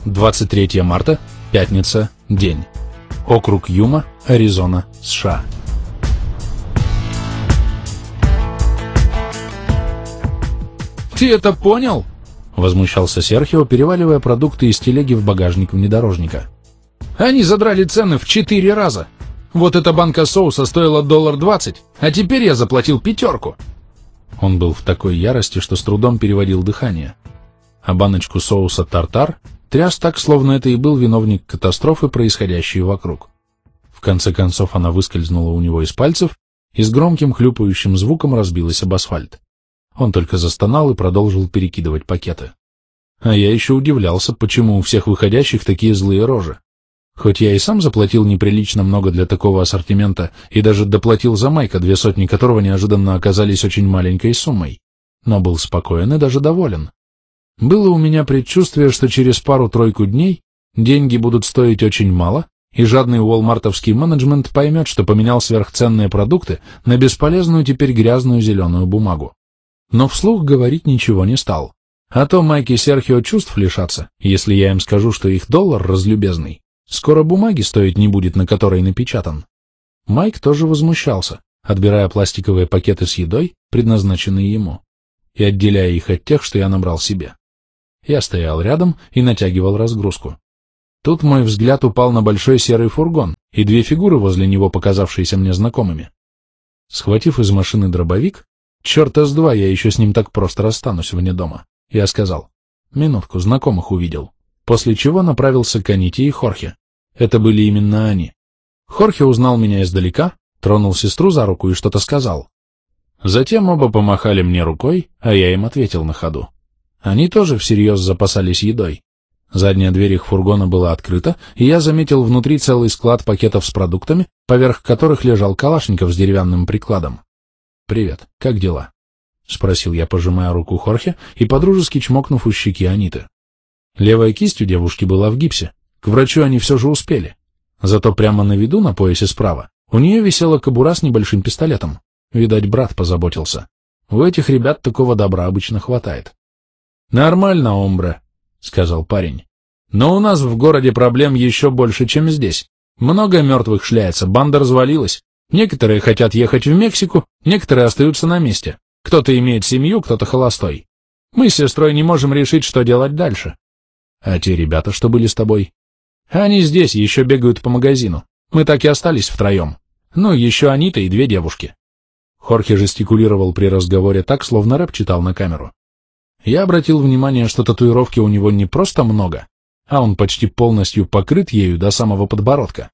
23 марта, пятница, день. Округ Юма, Аризона, США. «Ты это понял?» — возмущался Серхио, переваливая продукты из телеги в багажник внедорожника. «Они задрали цены в 4 раза. Вот эта банка соуса стоила $1.20, а теперь я заплатил 5. Он был в такой ярости, что с трудом переводил дыхание. А баночку соуса тартар тряс так, словно это и был виновник катастрофы, происходящей вокруг. В конце концов она выскользнула у него из пальцев и с громким хлюпающим звуком разбилась об асфальт. Он только застонал и продолжил перекидывать пакеты. А я еще удивлялся, почему у всех выходящих такие злые рожи. Хоть я и сам заплатил неприлично много для такого ассортимента и даже доплатил за Майка, 200 которого неожиданно оказались очень маленькой суммой, но был спокоен и даже доволен. Было у меня предчувствие, что через пару-тройку дней деньги будут стоить очень мало, и жадный уолмартовский менеджмент поймет, что поменял сверхценные продукты на бесполезную теперь грязную зеленую бумагу. Но вслух говорить ничего не стал. А то Майк и Серхио чувств лишатся, если я им скажу, что их $1 разлюбезный. Скоро бумаги стоить не будет, на которой напечатан. Майк тоже возмущался, отбирая пластиковые пакеты с едой, предназначенные ему, и отделяя их от тех, что я набрал себе. Я стоял рядом и натягивал разгрузку. Тут мой взгляд упал на большой серый фургон и 2 фигуры возле него, показавшиеся мне знакомыми. Схватив из машины дробовик, черта с два я еще с ним так просто расстанусь вне дома, я сказал: «Минутку, знакомых увидел», после чего направился к Аните и Хорхе. Это были именно они. Хорхе узнал меня издалека, тронул сестру за руку и что-то сказал. Затем оба помахали мне рукой, а я им ответил на ходу. Они тоже всерьез запасались едой. Задняя дверь их фургона была открыта, и я заметил внутри целый склад пакетов с продуктами, поверх которых лежал калашников с деревянным прикладом. «Привет, как дела?» — спросил я, пожимая руку Хорхе и подружески чмокнув у щеки Аниты. Левая кисть у девушки была в гипсе. К врачу они все же успели. Зато прямо на виду, на поясе справа, у нее висела кобура с небольшим пистолетом. Видать, брат позаботился. У этих ребят такого добра обычно хватает. «Нормально, омбре», — сказал парень. «Но у нас в городе проблем еще больше, чем здесь. Много мертвых шляется, банда развалилась. Некоторые хотят ехать в Мексику, некоторые остаются на месте. Кто-то имеет семью, кто-то холостой. Мы с сестрой не можем решить, что делать дальше». «А те ребята, что были с тобой?» «Они здесь, еще бегают по магазину. Мы так и остались втроем. Ну, еще Анита и 2 девушки». Хорхе жестикулировал при разговоре так, словно рэп читал на камеру. Я обратил внимание, что татуировки у него не просто много, а он почти полностью покрыт ею до самого подбородка.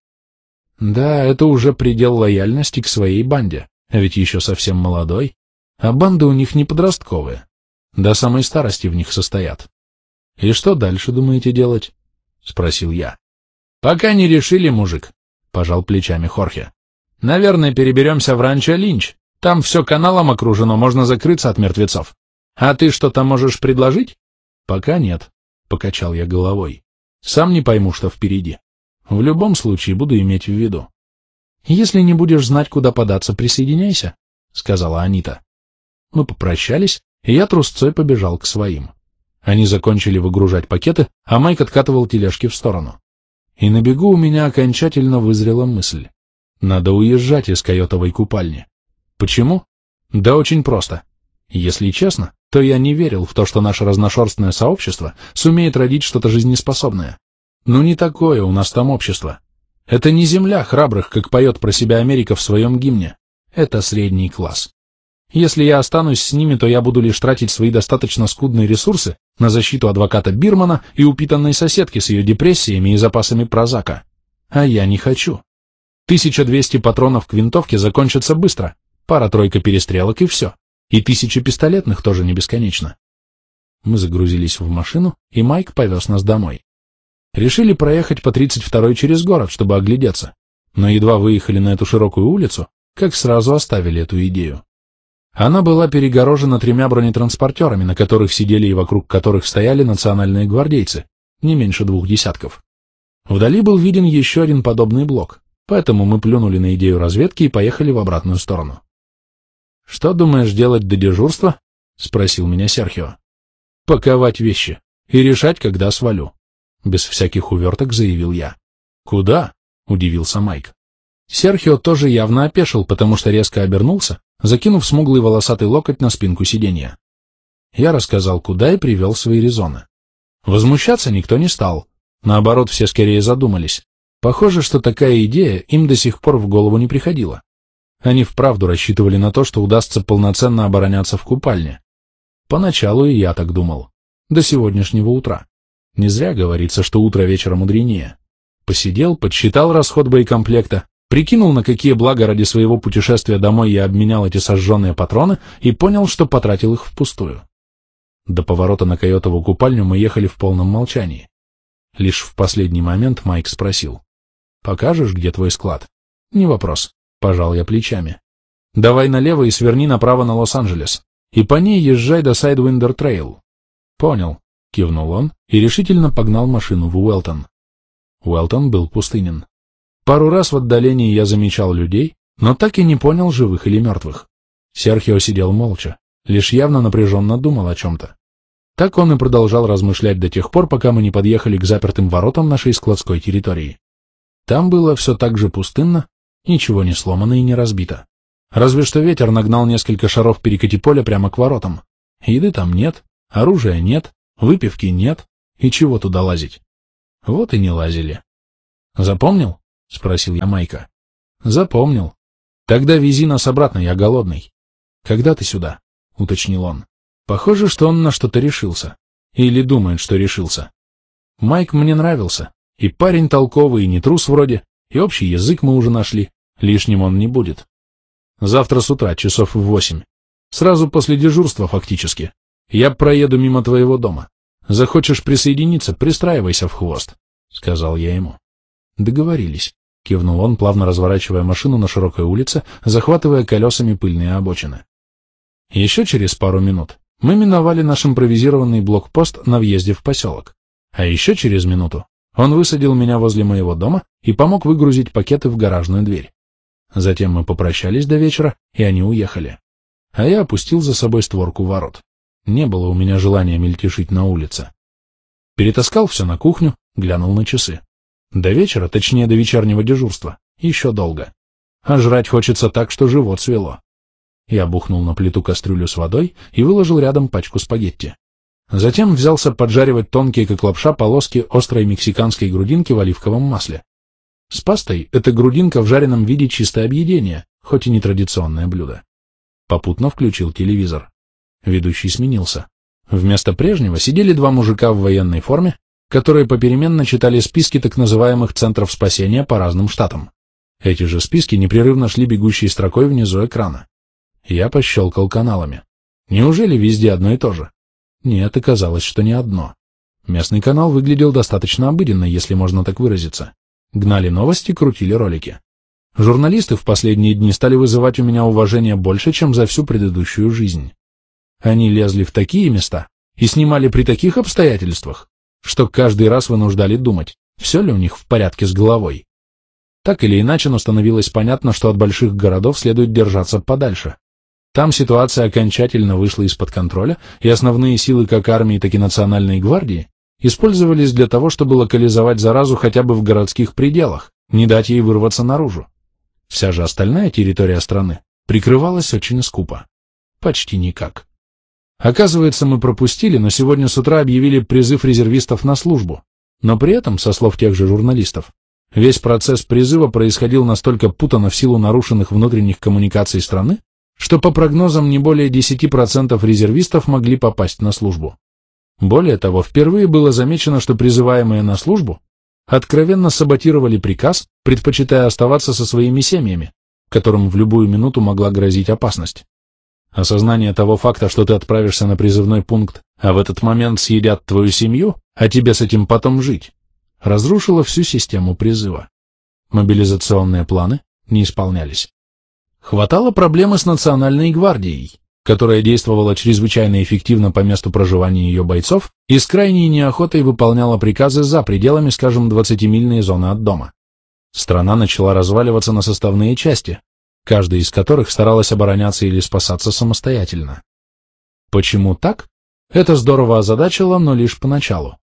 Да, это уже предел лояльности к своей банде, а ведь еще совсем молодой, а банды у них не подростковые, до самой старости в них состоят. «И что дальше думаете делать?» — спросил я. «Пока не решили, мужик», — пожал плечами Хорхе. «Наверное, переберемся в ранчо Линч. Там все каналом окружено, можно закрыться от мертвецов. А ты что-то можешь предложить?» «Пока нет», — покачал я головой. «Сам не пойму, что впереди. В любом случае буду иметь в виду». «Если не будешь знать, куда податься, присоединяйся», — сказала Анита. Мы попрощались, и я трусцой побежал к своим. Они закончили выгружать пакеты, а Майк откатывал тележки в сторону. И на бегу у меня окончательно вызрела мысль. Надо уезжать из койотовой купальни. Почему? Да очень просто. Если честно, то я не верил в то, что наше разношерстное сообщество сумеет родить что-то жизнеспособное. Ну не такое у нас там общество. Это не земля храбрых, как поет про себя Америка в своем гимне. Это средний класс. Если я останусь с ними, то я буду лишь тратить свои достаточно скудные ресурсы на защиту адвоката Бирмана и упитанной соседки с ее депрессиями и запасами прозака. А я не хочу. 1200 патронов к винтовке закончатся быстро, пара-тройка перестрелок и все. И 1000 пистолетных тоже не бесконечно. Мы загрузились в машину, и Майк повез нас домой. Решили проехать по 32-й через город, чтобы оглядеться, но едва выехали на эту широкую улицу, как сразу оставили эту идею. Она была перегорожена 3 бронетранспортерами, на которых сидели и вокруг которых стояли национальные гвардейцы, не меньше 2 десятков. Вдали был виден еще один подобный блок, поэтому мы плюнули на идею разведки и поехали в обратную сторону. «Что думаешь делать до дежурства?» — спросил меня Серхио. «Паковать вещи и решать, когда свалю. Без всяких уверток заявил я. «Куда?» — удивился Майк. Серхио тоже явно опешил, потому что резко обернулся, закинув смуглый волосатый локоть на спинку сиденья. Я рассказал, куда, и привел свои резоны. Возмущаться никто не стал. Наоборот, все скорее задумались. Похоже, что такая идея им до сих пор в голову не приходила. Они вправду рассчитывали на то, что удастся полноценно обороняться в купальне. Поначалу и я так думал. До сегодняшнего утра. Не зря говорится, что утро вечера мудренее. Посидел, подсчитал расход боекомплекта, прикинул, на какие блага ради своего путешествия домой я обменял эти сожженные патроны, и понял, что потратил их впустую. До поворота на Койотову купальню мы ехали в полном молчании. Лишь в последний момент Майк спросил: «Покажешь, где твой склад?» «Не вопрос», — пожал я плечами. «Давай налево и сверни направо на Лос-Анджелес, и по ней езжай до Сайдвиндер Трейл». «Понял», — кивнул он и решительно погнал машину в Уэлтон. Уэлтон был пустынен. Пару раз в отдалении я замечал людей, но так и не понял, живых или мертвых. Серхио сидел молча, лишь явно напряженно думал о чем-то. Так он и продолжал размышлять до тех пор, пока мы не подъехали к запертым воротам нашей складской территории. Там было все так же пустынно, ничего не сломано и не разбито. Разве что ветер нагнал несколько шаров перекати поля прямо к воротам. Еды там нет, оружия нет, выпивки нет, и чего туда лазить? Вот и не лазили. «Запомнил?» — спросил я Майка. «Запомнил. Тогда вези нас обратно, я голодный». «Когда ты сюда?» — уточнил он. Похоже, что он на что-то решился. Или думает, что решился. Майк мне нравился. И парень толковый, и не трус вроде, и общий язык мы уже нашли. Лишним он не будет. Завтра с утра, часов в 8. Сразу после дежурства, фактически. Я проеду мимо твоего дома. Захочешь присоединиться, пристраивайся в хвост, — сказал я ему. Договорились. Кивнул он, плавно разворачивая машину на широкой улице, захватывая колесами пыльные обочины. Еще через пару минут мы миновали наш импровизированный блокпост на въезде в поселок. А еще через минуту он высадил меня возле моего дома и помог выгрузить пакеты в гаражную дверь. Затем мы попрощались до вечера, и они уехали. А я опустил за собой створку ворот. Не было у меня желания мельтешить на улице. Перетаскал все на кухню, глянул на часы. До вечера, точнее до вечернего дежурства, еще долго. А жрать хочется так, что живот свело. Я бухнул на плиту кастрюлю с водой и выложил рядом пачку спагетти. Затем взялся поджаривать тонкие, как лапша, полоски острой мексиканской грудинки в оливковом масле. С пастой эта грудинка в жареном виде чистое объедение, хоть и не традиционное блюдо. Попутно включил телевизор. Ведущий сменился. Вместо прежнего сидели два мужика в военной форме, которые попеременно читали списки так называемых центров спасения по разным штатам. Эти же списки непрерывно шли бегущей строкой внизу экрана. Я пощелкал каналами. Неужели везде одно и то же? Нет, оказалось, что не одно. Местный канал выглядел достаточно обыденно, если можно так выразиться. Гнали новости, крутили ролики. Журналисты в последние дни стали вызывать у меня уважение больше, чем за всю предыдущую жизнь. Они лезли в такие места и снимали при таких обстоятельствах, что каждый раз вынуждали думать, все ли у них в порядке с головой. Так или иначе, но становилось понятно, что от больших городов следует держаться подальше. Там ситуация окончательно вышла из-под контроля, и основные силы как армии, так и национальной гвардии использовались для того, чтобы локализовать заразу хотя бы в городских пределах, не дать ей вырваться наружу. Вся же остальная территория страны прикрывалась очень скупо. Почти никак. Оказывается, мы пропустили, но сегодня с утра объявили призыв резервистов на службу. Но при этом, со слов тех же журналистов, весь процесс призыва происходил настолько путанно в силу нарушенных внутренних коммуникаций страны, что по прогнозам не более 10% резервистов могли попасть на службу. Более того, впервые было замечено, что призываемые на службу откровенно саботировали приказ, предпочитая оставаться со своими семьями, которым в любую минуту могла грозить опасность. Осознание того факта, что ты отправишься на призывной пункт, а в этот момент съедят твою семью, а тебе с этим потом жить, разрушило всю систему призыва. Мобилизационные планы не исполнялись. Хватало проблемы с Национальной гвардией, которая действовала чрезвычайно эффективно по месту проживания ее бойцов и с крайней неохотой выполняла приказы за пределами, скажем, 20-мильной зоны от дома. Страна начала разваливаться на составные части, каждая из которых старалась обороняться или спасаться самостоятельно. Почему так? Это здорово озадачило, но лишь поначалу.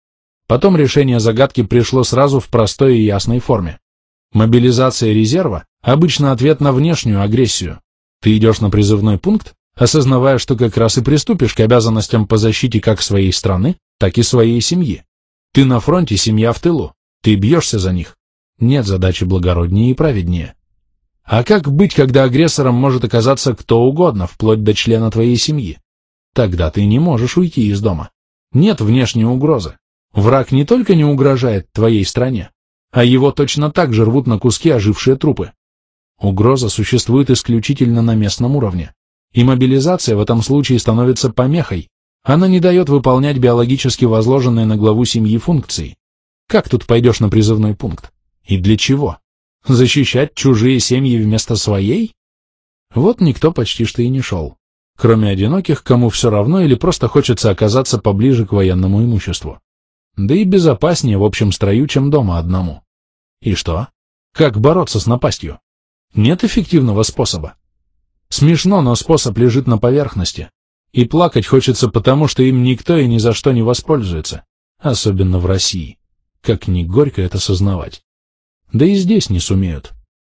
Потом решение загадки пришло сразу в простой и ясной форме. Мобилизация резерва – обычно ответ на внешнюю агрессию. Ты идешь на призывной пункт, осознавая, что как раз и приступишь к обязанностям по защите как своей страны, так и своей семьи. Ты на фронте, семья в тылу. Ты бьешься за них. Нет задачи благороднее и праведнее. А как быть, когда агрессором может оказаться кто угодно, вплоть до члена твоей семьи? Тогда ты не можешь уйти из дома. Нет внешней угрозы. Враг не только не угрожает твоей стране, а его точно так же рвут на куски ожившие трупы. Угроза существует исключительно на местном уровне. И мобилизация в этом случае становится помехой. Она не дает выполнять биологически возложенные на главу семьи функции. Как тут пойдешь на призывной пункт? И для чего? Защищать чужие семьи вместо своей? Вот никто почти что и не шел. Кроме одиноких, кому все равно или просто хочется оказаться поближе к военному имуществу. Да и безопаснее в общем строю, чем дома одному. И что? Как бороться с напастью? Нет эффективного способа. Смешно, но способ лежит на поверхности. И плакать хочется потому, что им никто и ни за что не воспользуется. Особенно в России. Как ни горько это сознавать. Да и здесь не сумеют.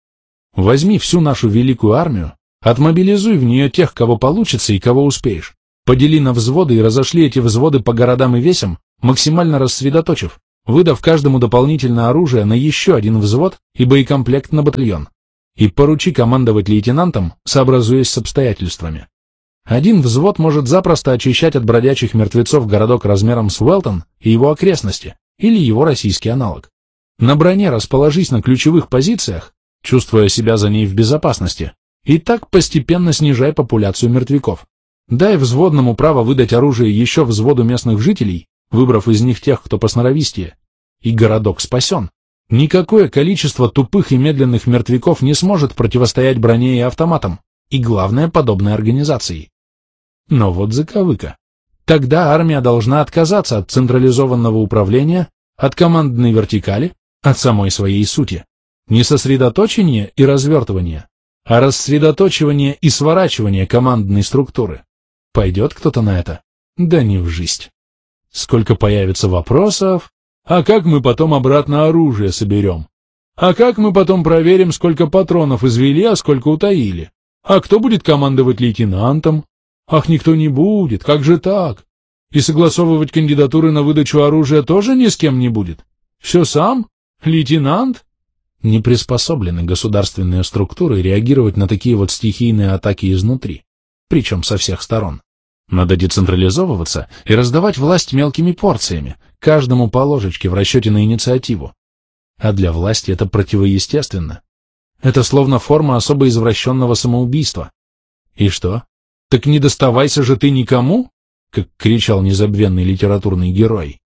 Возьми всю нашу великую армию, отмобилизуй в нее тех, кого получится и кого успеешь. Подели на взводы и разошли эти взводы по городам и весям, максимально рассредоточив, выдав каждому дополнительное оружие на еще один взвод и боекомплект на батальон. И поручи командовать лейтенантам, сообразуясь с обстоятельствами. Один взвод может запросто очищать от бродячих мертвецов городок размером с Уэлтон и его окрестности, или его российский аналог. На броне расположись на ключевых позициях, чувствуя себя за ней в безопасности, и так постепенно снижай популяцию мертвяков. Дай взводному право выдать оружие еще взводу местных жителей, выбрав из них тех, кто посноровистее, и городок спасен. Никакое количество тупых и медленных мертвяков не сможет противостоять броне и автоматам, и главное, подобной организации. Но вот заковыка. Тогда армия должна отказаться от централизованного управления, от командной вертикали, от самой своей сути. Не сосредоточение и развертывание, а рассредоточивание и сворачивание командной структуры. Пойдет кто-то на это? Да не в жизнь. Сколько появится вопросов? А как мы потом обратно оружие соберем? А как мы потом проверим, сколько патронов извели, а сколько утаили? А кто будет командовать лейтенантом? Ах, никто не будет, как же так? И согласовывать кандидатуры на выдачу оружия тоже ни с кем не будет? Все сам? Лейтенант? Не приспособлены государственные структуры реагировать на такие вот стихийные атаки изнутри, причем со всех сторон. Надо децентрализовываться и раздавать власть мелкими порциями, каждому по ложечке в расчете на инициативу. А для власти это противоестественно. Это словно форма особо извращенного самоубийства. И что? Так не доставайся же ты никому? Как кричал незабвенный литературный герой.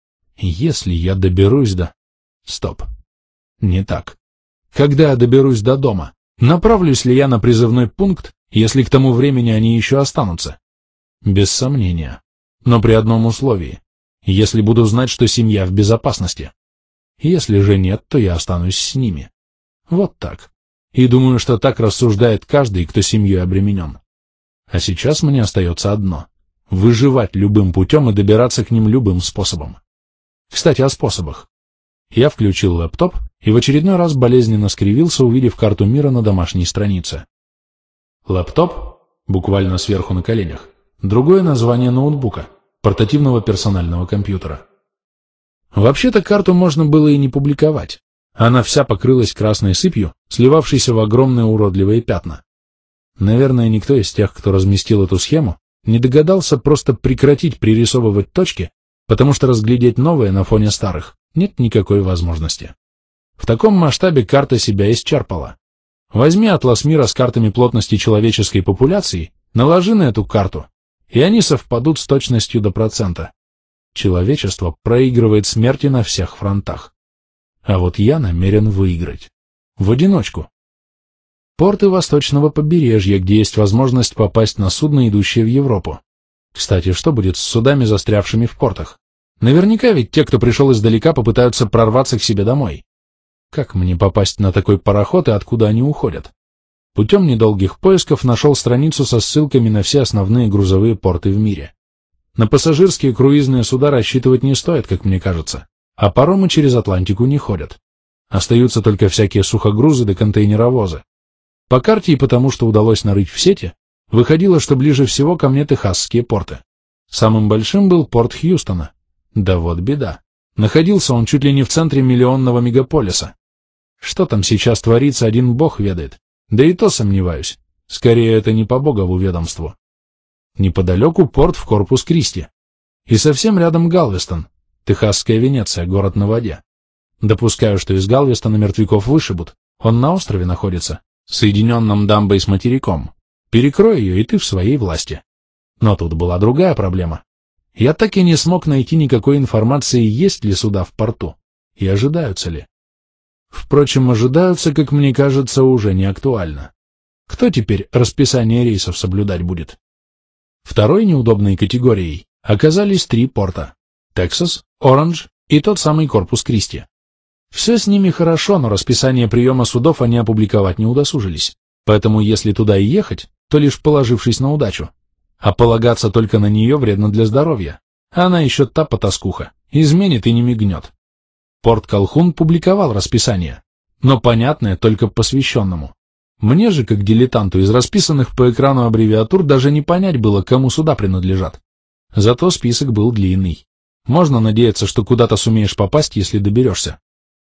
Если я доберусь до... Стоп. Не так. Когда я доберусь до дома, направлюсь ли я на призывной пункт, если к тому времени они еще останутся? Без сомнения. Но при одном условии. Если буду знать, что семья в безопасности. Если же нет, то я останусь с ними. Вот так. И думаю, что так рассуждает каждый, кто семьей обременен. А сейчас мне остается одно — выживать любым путем и добираться к ним любым способом. Кстати, о способах. Я включил лэптоп и в очередной раз болезненно скривился, увидев карту мира на домашней странице. Лэптоп, буквально сверху на коленях, другое название ноутбука, портативного персонального компьютера. Вообще-то карту можно было и не публиковать. Она вся покрылась красной сыпью, сливавшейся в огромные уродливые пятна. Наверное, никто из тех, кто разместил эту схему, не догадался просто прекратить пририсовывать точки, потому что разглядеть новые на фоне старых нет никакой возможности. В таком масштабе карта себя исчерпала. Возьми атлас мира с картами плотности человеческой популяции, наложи на эту карту, и они совпадут с точностью до процента. Человечество проигрывает смерти на всех фронтах. А вот я намерен выиграть. В одиночку. Порты восточного побережья, где есть возможность попасть на судно, идущее в Европу. Кстати, что будет с судами, застрявшими в портах? Наверняка ведь те, кто пришел издалека, попытаются прорваться к себе домой. Как мне попасть на такой пароход и откуда они уходят? Путем недолгих поисков нашел страницу со ссылками на все основные грузовые порты в мире. На пассажирские круизные суда рассчитывать не стоит, как мне кажется, а паромы через Атлантику не ходят. Остаются только всякие сухогрузы да контейнеровозы. По карте и потому, что удалось нарыть в сети, выходило, что ближе всего ко мне техасские порты. Самым большим был порт Хьюстона. Да вот беда. Находился он чуть ли не в центре миллионного мегаполиса. Что там сейчас творится, один бог ведает. Да и то сомневаюсь. Скорее, это не по богову ведомству. Неподалеку порт в Корпус-Кристи. И совсем рядом Галвестон, техасская Венеция, город на воде. Допускаю, что из Галвестона мертвяков вышибут. Он на острове находится, соединенном дамбой с материком. Перекрой ее, и ты в своей власти. Но тут была другая проблема. Я так и не смог найти никакой информации, есть ли суда в порту, и ожидаются ли. Впрочем, ожидаются, как мне кажется, уже не актуально. Кто теперь расписание рейсов соблюдать будет? Второй неудобной категорией оказались 3 порта – Тексас, Оранж и тот самый Корпус-Кристи. Все с ними хорошо, но расписание приема судов они опубликовать не удосужились. Поэтому если туда и ехать, то лишь положившись на удачу. А полагаться только на нее вредно для здоровья. Она еще та потаскуха, изменит и не мигнет. Порт Колхун публиковал расписание, но понятное только посвященному. Мне же, как дилетанту, из расписанных по экрану аббревиатур даже не понять было, кому суда принадлежат. Зато список был длинный. Можно надеяться, что куда-то сумеешь попасть, если доберешься.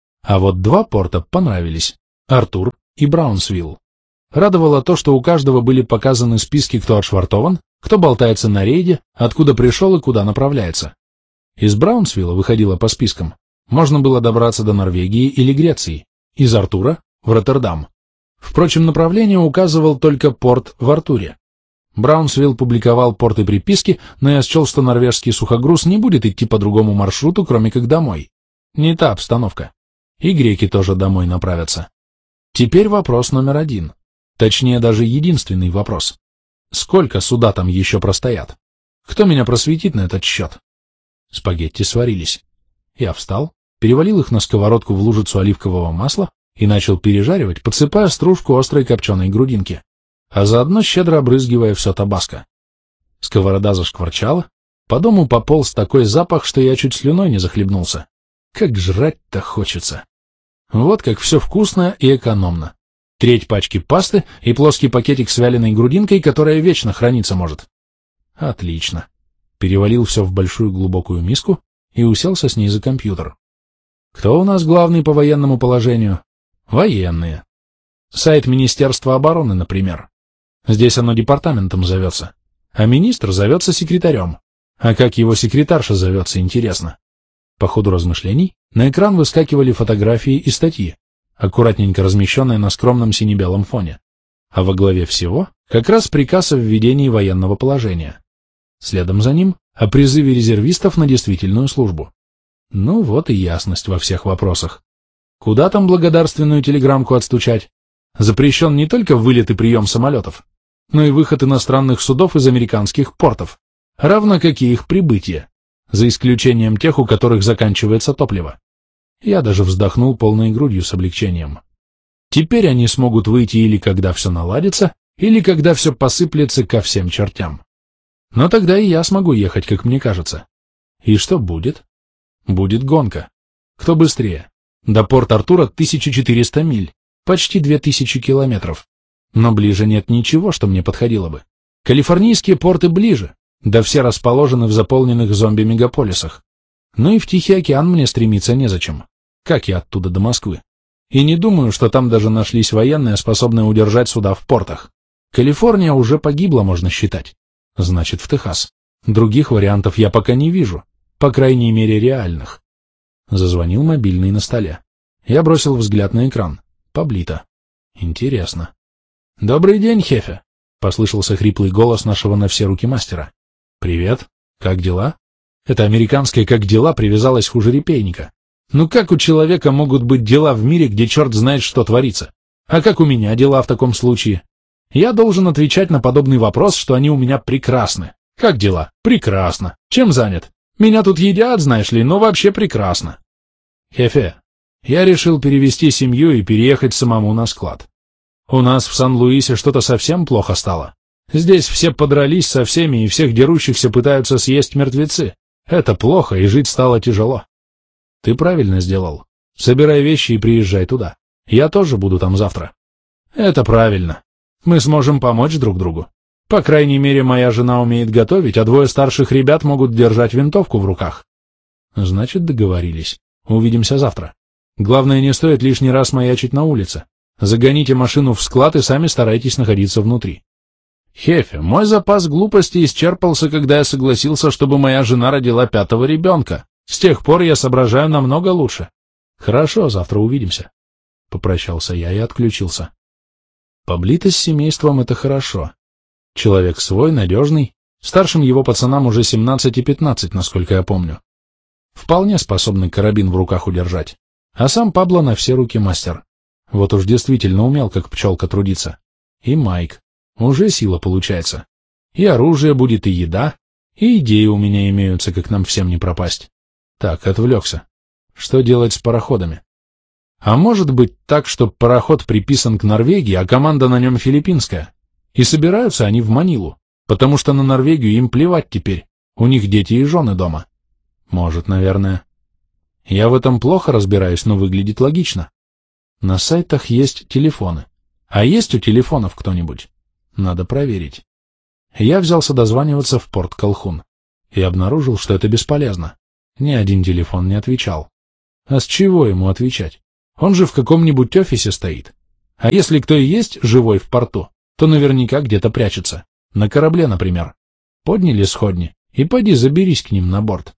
А вот 2 порта понравились – Артур и Браунсвилл. Радовало то, что у каждого были показаны списки, кто отшвартован, кто болтается на рейде, откуда пришел и куда направляется. Из Браунсвилла выходило по спискам. Можно было добраться до Норвегии или Греции, из Артура – в Роттердам. Впрочем, направление указывал только порт в Артуре. Браунсвилл публиковал порт и приписки, но я счел, что норвежский сухогруз не будет идти по другому маршруту, кроме как домой. Не та обстановка. И греки тоже домой направятся. Теперь вопрос номер 1. Точнее, даже единственный вопрос. Сколько суда там еще простоят? Кто меня просветит на этот счет? Спагетти сварились. Я встал, перевалил их на сковородку в лужицу оливкового масла и начал пережаривать, подсыпая стружку острой копченой грудинки, а заодно щедро обрызгивая все табаско. Сковорода зашкварчала, по дому пополз такой запах, что я чуть слюной не захлебнулся. Как жрать-то хочется. Вот как все вкусно и экономно. Треть пачки пасты и плоский пакетик с вяленой грудинкой, которая вечно храниться может. Отлично. Перевалил все в большую глубокую миску и уселся с ней за компьютер. Кто у нас главный по военному положению? Военные. Сайт Министерства обороны, например. Здесь оно департаментом зовется, а министр зовется секретарем. А как его секретарша зовется, интересно. По ходу размышлений на экран выскакивали фотографии и статьи, аккуратненько размещенные на скромном сине-белом фоне. А во главе всего как раз приказ о введении военного положения. Следом за ним о призыве резервистов на действительную службу. Ну вот и ясность во всех вопросах. Куда там благодарственную телеграммку отстучать? Запрещен не только вылет и прием самолетов, но и выход иностранных судов из американских портов, равно как и их прибытие, за исключением тех, у которых заканчивается топливо. Я даже вздохнул полной грудью с облегчением. Теперь они смогут выйти или когда все наладится, или когда все посыплется ко всем чертям. Но тогда и я смогу ехать, как мне кажется. И что будет? Будет гонка. Кто быстрее? До Порт-Артура 1400 миль, почти 2000 километров. Но ближе нет ничего, что мне подходило бы. Калифорнийские порты ближе, да все расположены в заполненных зомби-мегаполисах. Ну и в Тихий океан мне стремиться незачем. Как я оттуда до Москвы? И не думаю, что там даже нашлись военные, способные удержать суда в портах. Калифорния уже погибла, можно считать. Значит, в Техас. Других вариантов я пока не вижу, по крайней мере реальных. Зазвонил мобильный на столе. Я бросил взгляд на экран. Паблито. Интересно. «Добрый день, Хефе!» — послышался хриплый голос нашего на все руки мастера. «Привет. Как дела?» Это американское «как дела» привязалось хуже репейника. Ну как у человека могут быть дела в мире, где черт знает, что творится? А как у меня дела в таком случае? Я должен отвечать на подобный вопрос, что они у меня прекрасны. Как дела? Прекрасно. Чем занят? Меня тут едят, знаешь ли, но вообще прекрасно. Хефе, я решил перевести семью и переехать самому на склад. У нас в Сан-Луисе что-то совсем плохо стало. Здесь все подрались со всеми, и всех дерущихся пытаются съесть мертвецы. Это плохо, и жить стало тяжело. Ты правильно сделал. Собирай вещи и приезжай туда. Я тоже буду там завтра. Это правильно. Мы сможем помочь друг другу. По крайней мере, моя жена умеет готовить, а двое старших ребят могут держать винтовку в руках. Значит, договорились. Увидимся завтра. Главное, не стоит лишний раз маячить на улице. Загоните машину в склад и сами старайтесь находиться внутри. Хефе, мой запас глупости исчерпался, когда я согласился, чтобы моя жена родила 5-го ребенка. С тех пор я соображаю намного лучше. Хорошо, завтра увидимся. Попрощался я и отключился. Поблито с семейством — это хорошо. Человек свой, надежный. Старшим его пацанам уже 17 и 15, насколько я помню. Вполне способный карабин в руках удержать. А сам Пабло на все руки мастер. Вот уж действительно умел, как пчелка, трудиться. И Майк. Уже сила получается. И оружие будет, и еда, и идеи у меня имеются, как нам всем не пропасть. Так, отвлекся. Что делать с пароходами? А может быть так, что пароход приписан к Норвегии, а команда на нем филиппинская? И собираются они в Манилу, потому что на Норвегию им плевать теперь. У них дети и жены дома. Может, наверное. Я в этом плохо разбираюсь, но выглядит логично. На сайтах есть телефоны. А есть у телефонов кто-нибудь? Надо проверить. Я взялся дозваниваться в порт Колхун и обнаружил, что это бесполезно. Ни один телефон не отвечал. А с чего ему отвечать? Он же в каком-нибудь офисе стоит. А если кто и есть живой в порту, то наверняка где-то прячется. На корабле, например. Подняли сходни, и поди заберись к ним на борт.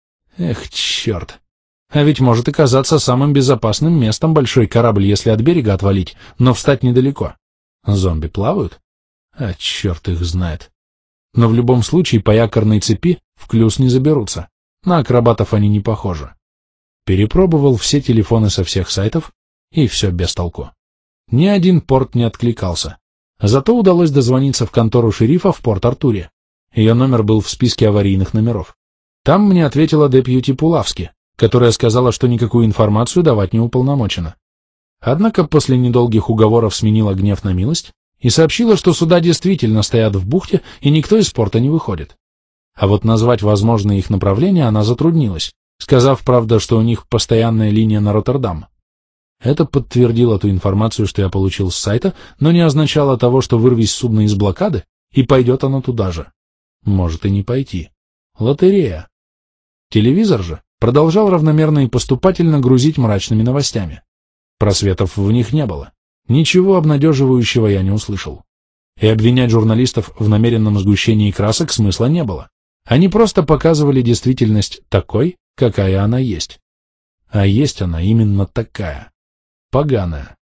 Эх, черт. А ведь может оказаться самым безопасным местом большой корабль, если от берега отвалить, но встать недалеко. Зомби плавают? А черт их знает. Но в любом случае по якорной цепи в клюз не заберутся. На акробатов они не похожи. Перепробовал все телефоны со всех сайтов, и все без толку. Ни один порт не откликался. Зато удалось дозвониться в контору шерифа в Порт-Артуре. Ее номер был в списке аварийных номеров. Там мне ответила депьюти Пулавски, которая сказала, что никакую информацию давать не уполномочена. Однако после недолгих уговоров сменила гнев на милость и сообщила, что суда действительно стоят в бухте, и никто из порта не выходит. А вот назвать возможные их направления она затруднилась, сказав, правда, что у них постоянная линия на Роттердам. Это подтвердило ту информацию, что я получил с сайта, но не означало того, что вырвись судно из блокады, и пойдет оно туда же. Может и не пойти. Лотерея. Телевизор же продолжал равномерно и поступательно грузить мрачными новостями. Просветов в них не было. Ничего обнадеживающего я не услышал. И обвинять журналистов в намеренном сгущении красок смысла не было. Они просто показывали действительность такой, какая она есть. А есть она именно такая. Поганая.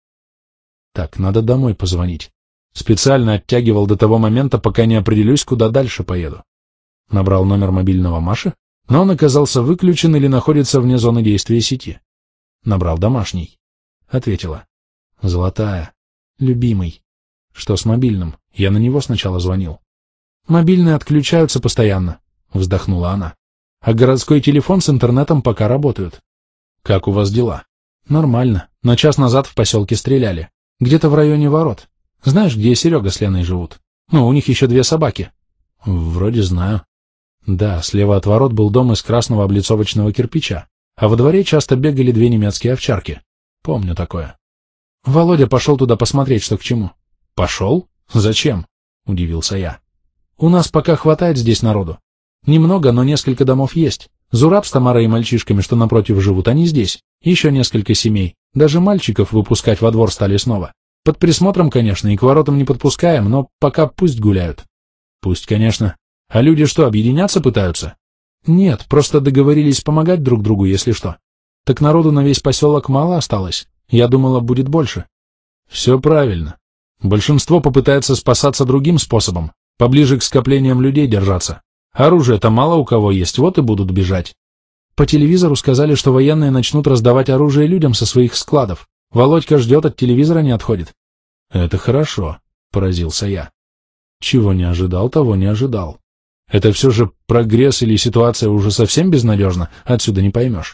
Так, надо домой позвонить. Специально оттягивал до того момента, пока не определюсь, куда дальше поеду. Набрал номер мобильного Маши, но он оказался выключен или находится вне зоны действия сети. Набрал домашний. Ответила. Золотая. Любимый. Что с мобильным? Я на него сначала звонил. Мобильные отключаются постоянно, вздохнула она. А городской телефон с интернетом пока работают. Как у вас дела? Нормально, но час назад в поселке стреляли. Где-то в районе ворот. Знаешь, где Серега с Леной живут? Ну, у них еще 2 собаки. Вроде знаю. Да, слева от ворот был дом из красного облицовочного кирпича, а во дворе часто бегали 2 немецкие овчарки. Помню такое. Володя пошел туда посмотреть, что к чему. Пошел? Зачем? Удивился я. У нас пока хватает здесь народу. Немного, но несколько домов есть. Зураб с Тамарой и мальчишками, что напротив живут, они здесь. Еще несколько семей. Даже мальчиков выпускать во двор стали снова. Под присмотром, конечно, и к воротам не подпускаем, но пока пусть гуляют. Пусть, конечно. А люди что, объединяться пытаются? Нет, просто договорились помогать друг другу, если что. Так народу на весь поселок мало осталось. Я думала, будет больше. Все правильно. Большинство попытается спасаться другим способом, поближе к скоплениям людей держаться. Оружия-то мало у кого есть, вот и будут бежать. По телевизору сказали, что военные начнут раздавать оружие людям со своих складов. Володька ждет, от телевизора не отходит. Это хорошо, поразился я. Чего не ожидал, того не ожидал. Это все же прогресс или ситуация уже совсем безнадежна, отсюда не поймешь.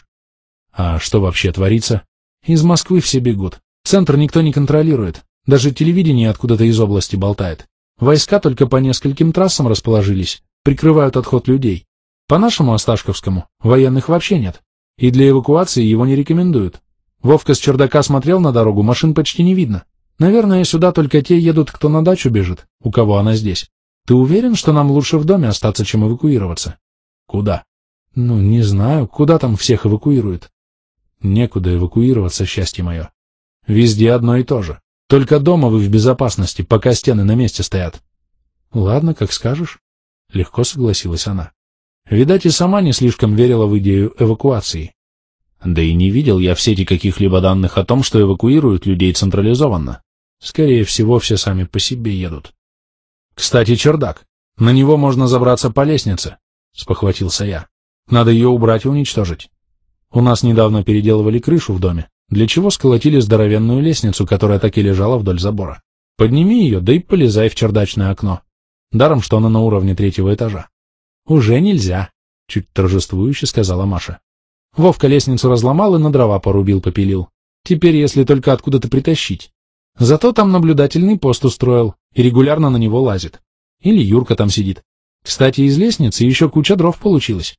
А что вообще творится? Из Москвы все бегут. Центр никто не контролирует. Даже телевидение откуда-то из области болтает. Войска только по нескольким трассам расположились, прикрывают отход людей. По нашему Осташковскому военных вообще нет, и для эвакуации его не рекомендуют. Вовка с чердака смотрел на дорогу, машин почти не видно. Наверное, сюда только те едут, кто на дачу бежит, у кого она здесь. Ты уверен, что нам лучше в доме остаться, чем эвакуироваться? Куда? Ну, не знаю, куда там всех эвакуируют. Некуда эвакуироваться, счастье мое. Везде одно и то же. Только дома вы в безопасности, пока стены на месте стоят. Ладно, как скажешь. Легко согласилась она. Видать, и сама не слишком верила в идею эвакуации. Да и не видел я в сети каких-либо данных о том, что эвакуируют людей централизованно. Скорее всего, все сами по себе едут. Кстати, чердак. На него можно забраться по лестнице, спохватился я. Надо ее убрать и уничтожить. У нас недавно переделывали крышу в доме, для чего сколотили здоровенную лестницу, которая так и лежала вдоль забора. Подними ее, да и полезай в чердачное окно. Даром, что она на уровне 3-го этажа. Уже нельзя, чуть торжествующе сказала Маша. Вовка лестницу разломал и на дрова порубил, попилил. Теперь, если только откуда-то притащить. Зато там наблюдательный пост устроил и регулярно на него лазит. Или Юрка там сидит. Кстати, из лестницы еще куча дров получилось.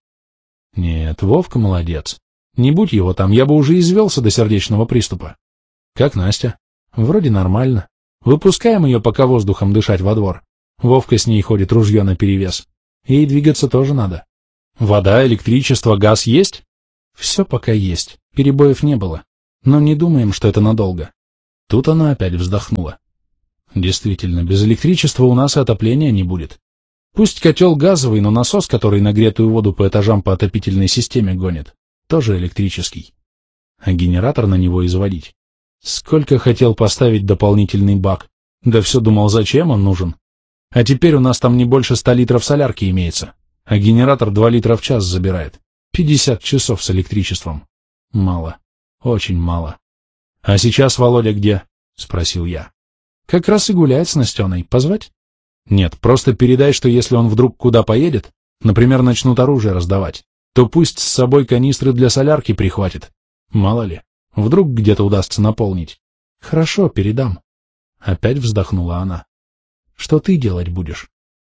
Нет, Вовка молодец. Не будь его там, я бы уже извелся до сердечного приступа. Как Настя? Вроде нормально. Выпускаем ее пока воздухом дышать во двор. Вовка с ней ходит, ружье наперевес. Ей двигаться тоже надо. Вода, электричество, газ есть? Все пока есть, перебоев не было. Но не думаем, что это надолго. Тут она опять вздохнула. Действительно, без электричества у нас и отопления не будет. Пусть котел газовый, но насос, который нагретую воду по этажам по отопительной системе гонит, тоже электрический. А генератор на него изводить. Сколько хотел поставить дополнительный бак, да все думал, зачем он нужен. А теперь у нас там не больше 100 литров солярки имеется, а генератор 2 литра в час забирает. 50 часов с электричеством. Мало. Очень мало. — А сейчас Володя где? — спросил я. — Как раз и гуляет с Настеной. Позвать? — Нет, просто передай, что если он вдруг куда поедет, например, начнут оружие раздавать, то пусть с собой канистры для солярки прихватит. Мало ли, вдруг где-то удастся наполнить. — Хорошо, передам. Опять вздохнула она. — Что ты делать будешь?